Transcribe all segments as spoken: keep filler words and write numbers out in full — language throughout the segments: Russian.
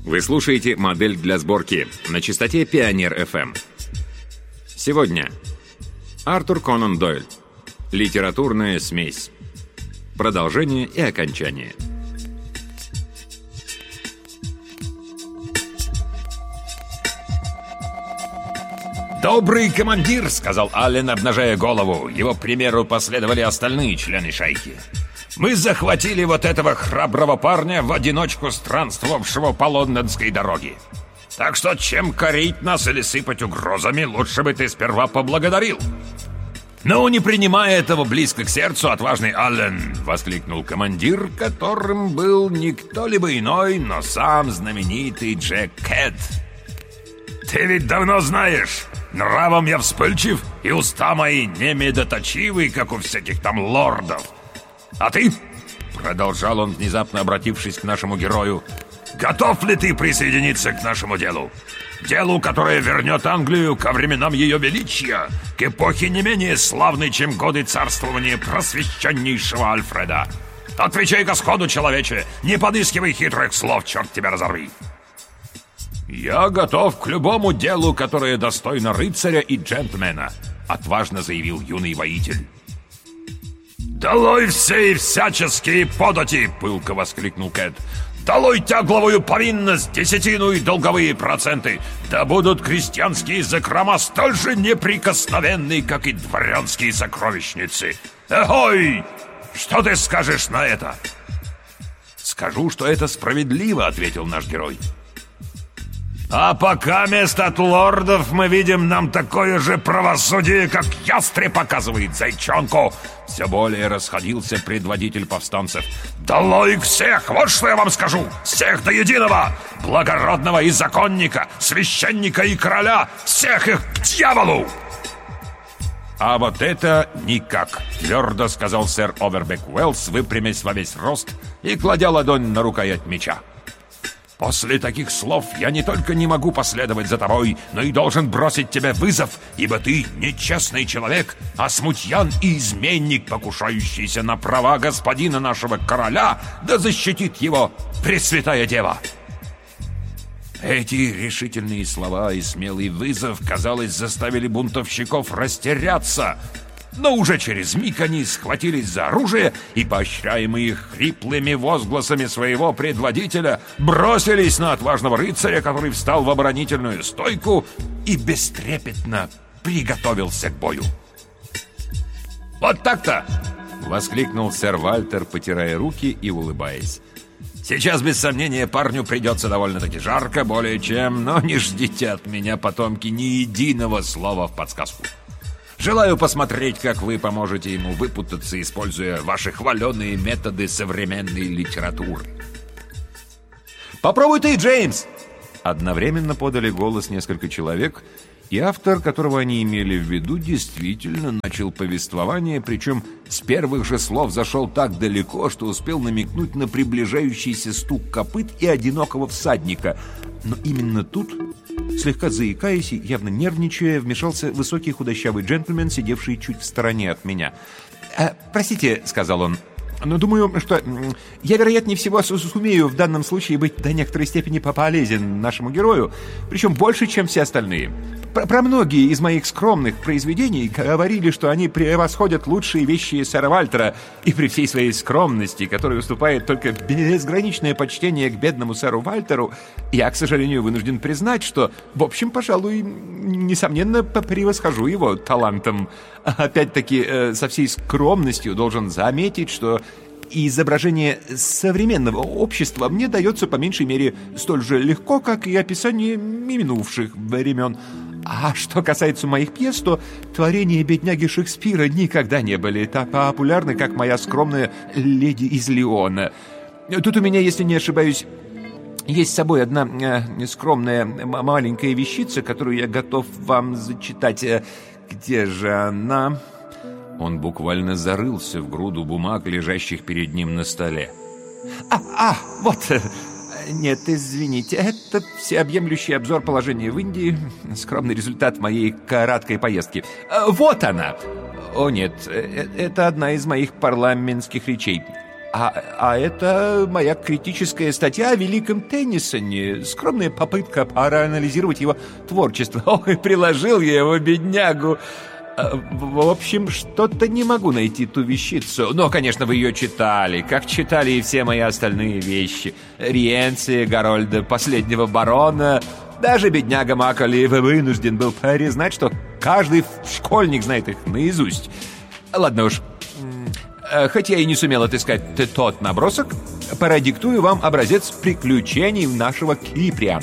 Вы слушаете «Модель для сборки» на частоте Пионер эф эм. Сегодня Артур Конан Дойль. Литературная смесь. Продолжение и окончание. «Добрый командир», — сказал Аллен, обнажая голову. Его примеру последовали остальные члены шайки. «Мы захватили вот этого храброго парня, в одиночку странствовавшего по лондонской дороге. Так что чем корить нас или сыпать угрозами, лучше бы ты сперва поблагодарил». «Ну, не принимая этого близко к сердцу, отважный Аллен», — воскликнул командир, которым был не кто-либо иной, но сам знаменитый Джек Кэт. «Ты ведь давно знаешь, нравом я вспыльчив, и уста мои не медоточивы, как у всяких там лордов. А ты, — продолжал он, внезапно обратившись к нашему герою, — готов ли ты присоединиться к нашему делу? Делу, которое вернет Англию ко временам ее величия, к эпохе не менее славной, чем годы царствования просвещеннейшего Альфреда. Отвечай-ка сходу, человече, не подыскивай хитрых слов, черт тебя разорви». «Я готов к любому делу, которое достойно рыцаря и джентльмена», — отважно заявил юный воитель. «Долой все и всяческие подати!» — пылко воскликнул Кэт. «Долой тягловую повинность, десятину и долговые проценты! Да будут крестьянские закрома столь же неприкосновенны, как и дворянские сокровищницы! Эхой! Что ты скажешь на это?» «Скажу, что это справедливо», — ответил наш герой. «А пока место от лордов мы видим нам такое же правосудие, как ястреб показывает зайчонку!» Все более расходился предводитель повстанцев. «Долой всех! Вот что я вам скажу! Всех до единого! Благородного и законника, священника и короля! Всех их к дьяволу!» «А вот это никак!» — твердо сказал сэр Овербек Уэллс, выпрямясь во весь рост и кладя ладонь на рукоять меча. «После таких слов я не только не могу последовать за тобой, но и должен бросить тебе вызов, ибо ты нечестный человек, а смутьян и изменник, покушающийся на права господина нашего короля, да защитит его Пресвятая Дева». Эти решительные слова и смелый вызов, казалось, заставили бунтовщиков растеряться. Но уже через миг они схватились за оружие и, поощряемые хриплыми возгласами своего предводителя, бросились на отважного рыцаря, который встал в оборонительную стойку и бестрепетно приготовился к бою. «Вот так-то!» — воскликнул сэр Вальтер, потирая руки и улыбаясь. «Сейчас, без сомнения, парню придется довольно-таки жарко, более чем, но не ждите от меня, потомки, ни единого слова в подсказку. Желаю посмотреть, как вы поможете ему выпутаться, используя ваши хваленые методы современной литературы». «Попробуй ты, Джеймс!» Одновременно подали голос несколько человек, и автор, которого они имели в виду, действительно начал повествование, причем с первых же слов зашел так далеко, что успел намекнуть на приближающийся стук копыт и одинокого всадника. Но именно тут, слегка заикаясь и явно нервничая, вмешался высокий худощавый джентльмен, сидевший чуть в стороне от меня. «Э, «Простите», — сказал он, — «но думаю, что я, вероятнее всего, сумею в данном случае быть до некоторой степени полезен нашему герою, причем больше, чем все остальные. Про, про многие из моих скромных произведений говорили, что они превосходят лучшие вещи сэра Вальтера, и при всей своей скромности, которой уступает только безграничное почтение к бедному сэру Вальтеру, я, к сожалению, вынужден признать, что, в общем, пожалуй, несомненно, превосхожу его талантом. Опять-таки, э, со всей скромностью должен заметить, что изображение современного общества мне дается по меньшей мере столь же легко, как и описание минувших времен. А что касается моих пьес, то творения бедняги Шекспира никогда не были так популярны, как моя скромная «Леди из Леона». Тут у меня, если не ошибаюсь, есть с собой одна э, скромная маленькая вещица, которую я готов вам зачитать. Где же она?» Он буквально зарылся в груду бумаг, лежащих перед ним на столе. «А, а, вот! Нет, извините, это всеобъемлющий обзор положения в Индии, скромный результат моей краткой поездки. Вот она! О нет, это одна из моих парламентских речей. А, а это моя критическая статья о великом Теннисоне. Скромная попытка проанализировать его творчество. Ой, приложил я его, беднягу. В общем, что-то не могу найти ту вещицу. Но, конечно, вы ее читали, как читали и все мои остальные вещи. Риенция, Гарольда, Последнего барона. Даже бедняга Макколи вынужден был признать, что каждый школьник знает их наизусть. Ладно уж, хоть я и не сумел отыскать тот набросок, продиктую вам образец приключений нашего Киприана.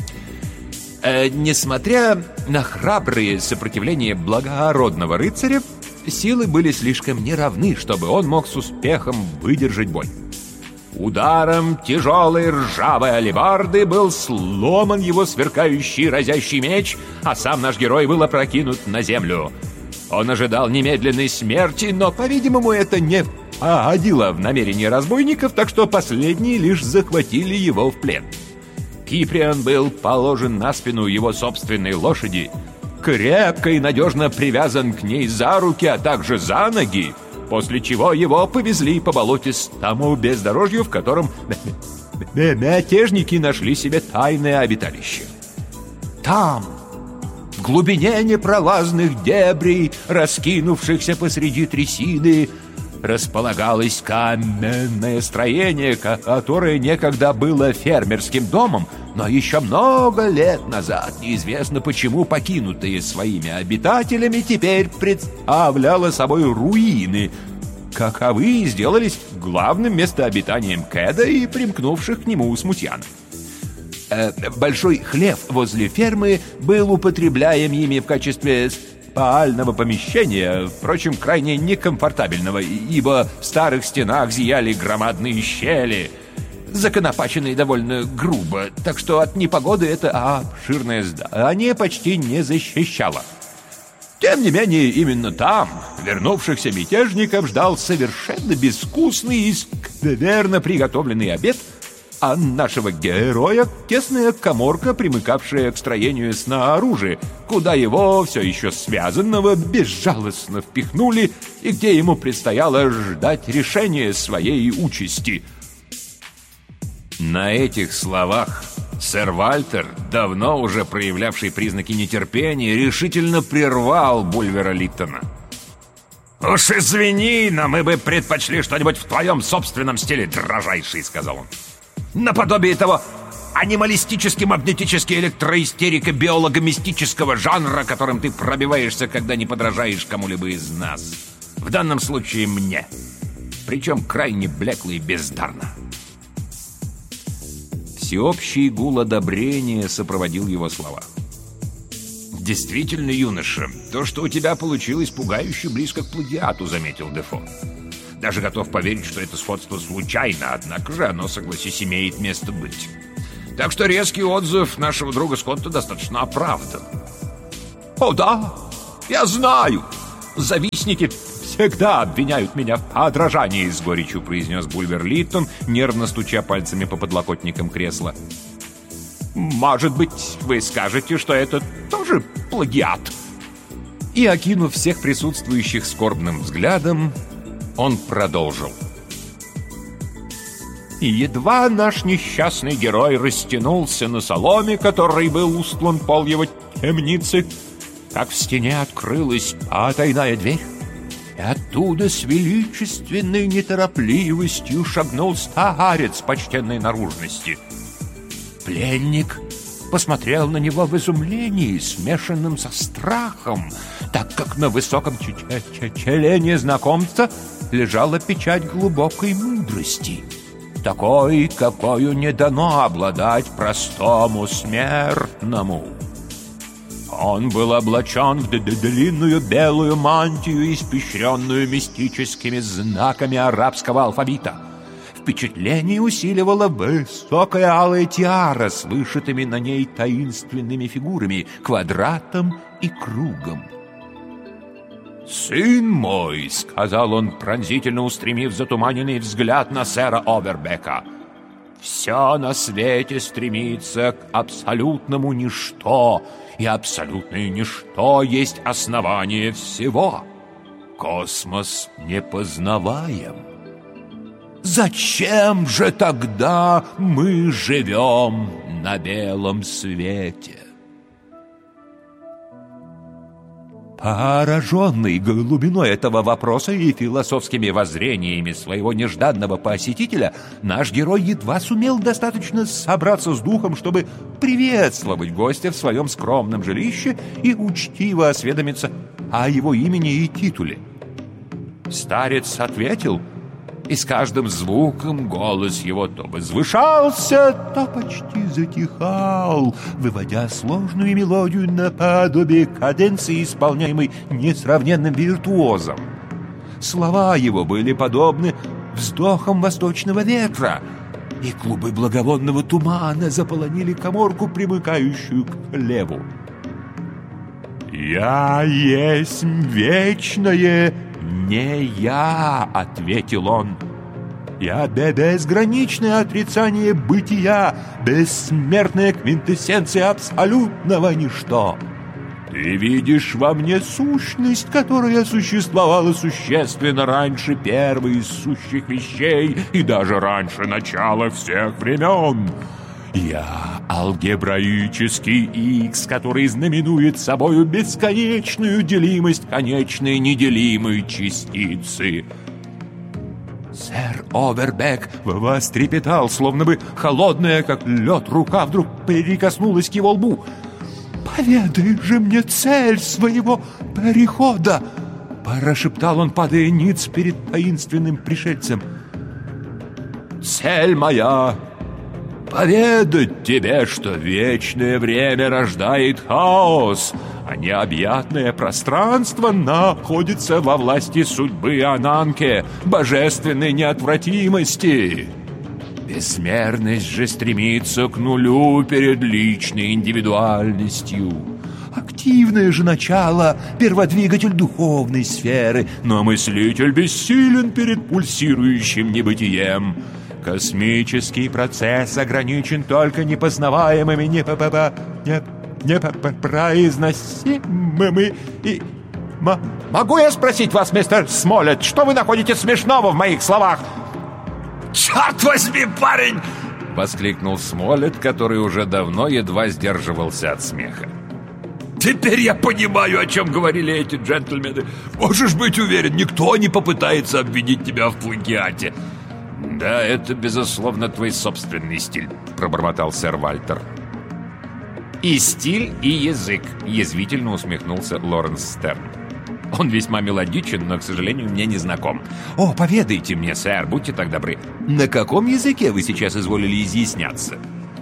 Э, несмотря на храбрые сопротивления благородного рыцаря, силы были слишком неравны, чтобы он мог с успехом выдержать бой. Ударом тяжелой ржавой алебарды был сломан его сверкающий разящий меч, а сам наш герой был опрокинут на землю. Он ожидал немедленной смерти, но, по-видимому, это не погодило в намерении разбойников, так что последние лишь захватили его в плен. Киприан был положен на спину его собственной лошади, крепко и надежно привязан к ней за руки, а также за ноги, после чего его повезли по болотистому бездорожью, в котором мятежники нашли себе тайное обиталище. Там, в глубине непролазных дебрей, раскинувшихся посреди трясины, располагалось каменное строение, которое некогда было фермерским домом, но еще много лет назад, неизвестно почему покинутые своими обитателями, теперь представляло собой руины, каковы сделались главным местообитанием Кэда и примкнувших к нему смутьянов. Большой хлев возле фермы был употребляем ими в качестве спального помещения, впрочем, крайне некомфортабельного, ибо в старых стенах зияли громадные щели, законопаченные довольно грубо, так что от непогоды это обширное здание почти не защищало. Тем не менее, именно там вернувшихся мятежников ждал совершенно безвкусный и скверно приготовленный обед, а нашего героя тесная каморка, примыкавшая к строению снаружи, куда его, все еще связанного, безжалостно впихнули и где ему предстояло ждать решения своей участи. На этих словах сэр Вальтер, давно уже проявлявший признаки нетерпения, решительно прервал Бульвера Литтона. «Уж извини, но мы бы предпочли что-нибудь в твоем собственном стиле, дрожайший», — сказал он. «Наподобие того анималистически-магнетически электроистерико-биолого-мистического жанра, которым ты пробиваешься, когда не подражаешь кому-либо из нас. В данном случае мне. Причем крайне блекло и бездарно». Всеобщий гул одобрения сопроводил его слова. «Действительно, юноша, то, что у тебя получилось, пугающе близко к плагиату», — заметил Дефо. «Даже готов поверить, что это сходство случайно, однако же оно, согласись, имеет место быть. Так что резкий отзыв нашего друга Скотта достаточно оправдан». «О да, я знаю, завистники всегда обвиняют меня в подражании», — с горечью произнес Бульвер Литтон, нервно стуча пальцами по подлокотникам кресла. «Может быть, вы скажете, что это тоже плагиат?» И, окинув всех присутствующих скорбным взглядом, он продолжил. «И едва наш несчастный герой растянулся на соломе, который был устлан пол его темницы, как в стене открылась потайная дверь, и оттуда с величественной неторопливостью шагнул старец почтенной наружности. Пленник посмотрел на него в изумлении, смешанном со страхом, так как на высоком челе незнакомца лежала печать глубокой мудрости, такой, какою не дано обладать простому смертному. Он был облачен в длинную белую мантию, испещренную мистическими знаками арабского алфавита. Впечатление усиливала высокая алая тиара с вышитыми на ней таинственными фигурами, квадратом и кругом. «Сын мой», — сказал он, пронзительно устремив затуманенный взгляд на сэра Овербека, — «все на свете стремится к абсолютному ничто, и абсолютное ничто есть основание всего. Космос непознаваем. Зачем же тогда мы живем на белом свете? Пораженный глубиной этого вопроса и философскими воззрениями своего нежданного посетителя, наш герой едва сумел достаточно собраться с духом, чтобы приветствовать гостя в своем скромном жилище и учтиво осведомиться о его имени и титуле. Старец ответил, и с каждым звуком голос его то возвышался, то почти затихал, выводя сложную мелодию наподобие каденции, исполняемой несравненным виртуозом. Слова его были подобны вздохам восточного ветра, и клубы благовонного тумана заполонили каморку, примыкающую к хлеву. «Я есть вечное не я», — ответил он. «Я безграничное отрицание бытия, бессмертная квинтэссенция абсолютного ничто. Ты видишь во мне сущность, которая существовала существенно раньше первой из сущих вещей и даже раньше начала всех времен. Я алгебраический икс, который знаменует собою бесконечную делимость конечной неделимой частицы». Сэр Овербек вострепетал, словно бы холодная, как лед, рука вдруг прикоснулась к его лбу. «Поведай же мне цель своего перехода!» — прошептал он, падая ниц перед таинственным пришельцем. «Цель моя — поведать тебе, что вечное время рождает хаос, а необъятное пространство находится во власти судьбы Ананке, божественной неотвратимости. Безмерность же стремится к нулю перед личной индивидуальностью. Активное же начало — перводвигатель духовной сферы, но мыслитель бессилен перед пульсирующим небытием. Космический процесс ограничен только непознаваемыми, непроизносимыми и... М- Могу я спросить вас, мистер Смолетт, что вы находите смешного в моих словах? «Черт возьми, парень!» — воскликнул Смолетт, который уже давно едва сдерживался от смеха. «Теперь я понимаю, о чем говорили эти джентльмены. Можешь быть уверен, никто не попытается обвинить тебя в плагиате». «Да, это, безусловно, твой собственный стиль», — пробормотал сэр Вальтер. «И стиль, и язык», — язвительно усмехнулся Лоренс Стерн. «Он весьма мелодичен, но, к сожалению, мне не знаком. О, поведайте мне, сэр, будьте так добры, на каком языке вы сейчас изволили изъясняться?»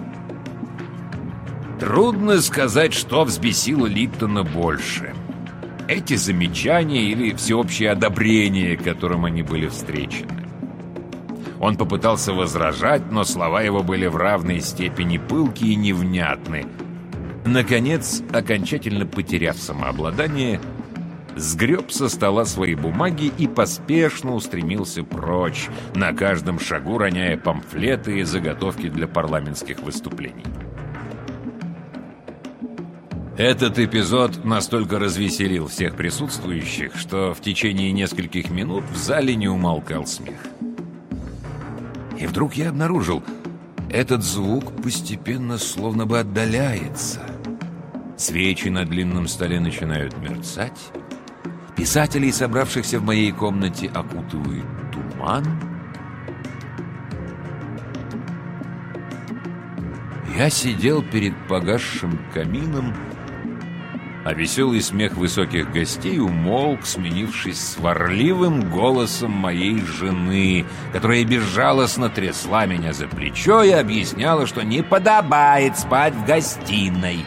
Трудно сказать, что взбесило Липтона больше. Эти замечания или всеобщее одобрение, которым они были встречены. Он попытался возражать, но слова его были в равной степени пылки и невнятны. Наконец, окончательно потеряв самообладание, сгреб со стола свои бумаги и поспешно устремился прочь, на каждом шагу роняя памфлеты и заготовки для парламентских выступлений. Этот эпизод настолько развеселил всех присутствующих, что в течение нескольких минут в зале не умолкал смех. И вдруг я обнаружил, этот звук постепенно словно бы отдаляется. Свечи на длинном столе начинают мерцать. Писателей, собравшихся в моей комнате, окутывает туман. Я сидел перед погасшим камином, а веселый смех высоких гостей умолк, сменившись сварливым голосом моей жены, которая безжалостно трясла меня за плечо и объясняла, что не подобает спать в гостиной.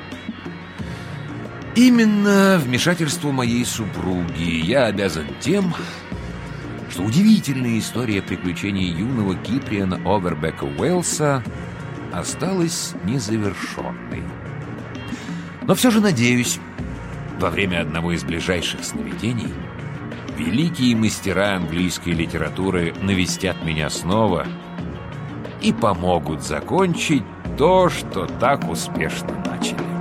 Именно вмешательству моей супруги я обязан тем, что удивительная история приключений юного Киприана Овербека Уэллса осталась незавершенной. Но все же надеюсь, во время одного из ближайших сновидений великие мастера английской литературы навестят меня снова и помогут закончить то, что так успешно начали.